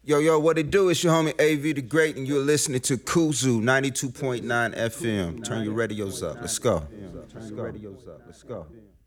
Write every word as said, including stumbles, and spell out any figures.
Yo, yo, what it do? It's your homie A V the Great, and you're listening to Kuzu ninety-two point nine F M. Turn your radios up. Let's go. Turn your radios up. Let's go.